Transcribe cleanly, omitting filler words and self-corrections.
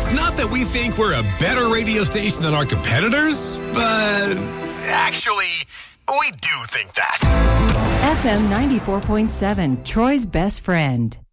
It's not that we think we're a better radio station than our competitors, but actually, we do think that. FM 94.7, Troy's best friend.